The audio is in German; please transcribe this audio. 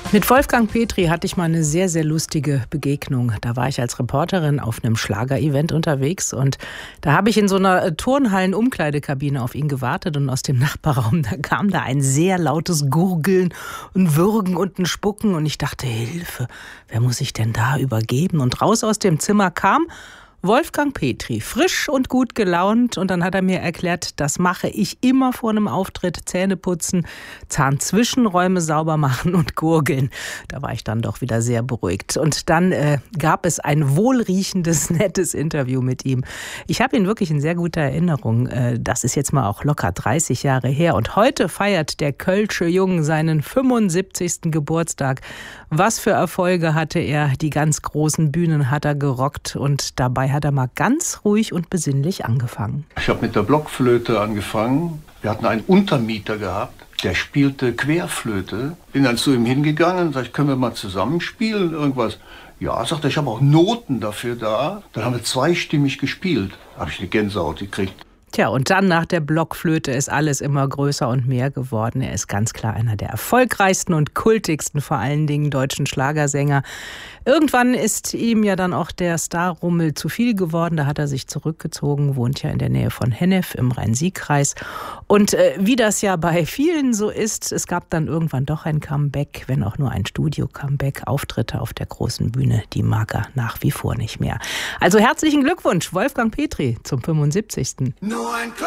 Mit Wolfgang Petri hatte ich mal eine sehr, sehr lustige Begegnung. Da war ich als Reporterin auf einem Schlager-Event unterwegs und da habe ich in so einer Turnhallen-Umkleidekabine auf ihn gewartet und aus dem Nachbarraum, da kam da ein sehr lautes Gurgeln und Würgen und ein Spucken und ich dachte, Hilfe, wer muss sich denn da übergeben? Und raus aus dem Zimmer kam Wolfgang Petri, frisch und gut gelaunt, und dann hat er mir erklärt, das mache ich immer vor einem Auftritt: Zähne putzen, Zahnzwischenräume sauber machen und gurgeln. Da war ich dann doch wieder sehr beruhigt. Und dann gab es ein wohlriechendes, nettes Interview mit ihm. Ich habe ihn wirklich in sehr guter Erinnerung. Das ist jetzt mal auch locker 30 Jahre her. Und heute feiert der Kölsche Jung seinen 75. Geburtstag. Was für Erfolge hatte er? Die ganz großen Bühnen hat er gerockt und dabei hat er mal ganz ruhig und besinnlich angefangen. Ich habe mit der Blockflöte angefangen. Wir hatten einen Untermieter gehabt, der spielte Querflöte. Bin dann zu ihm hingegangen und sagte, können wir mal zusammen spielen, irgendwas? Ja, sagt er, ich habe auch Noten dafür da. Dann haben wir zweistimmig gespielt. Da habe ich eine Gänsehaut gekriegt. Tja, und dann nach der Blockflöte ist alles immer größer und mehr geworden. Er ist ganz klar einer der erfolgreichsten und kultigsten, vor allen Dingen, deutschen Schlagersänger. Irgendwann ist ihm ja dann auch der Starrummel zu viel geworden. Da hat er sich zurückgezogen, wohnt ja in der Nähe von Hennef im Rhein-Sieg-Kreis. Und wie das ja bei vielen so ist, es gab dann irgendwann doch ein Comeback, wenn auch nur ein Studio-Comeback. Auftritte auf der großen Bühne, die mag er nach wie vor nicht mehr. Also herzlichen Glückwunsch, Wolfgang Petri, zum 75. Nur ein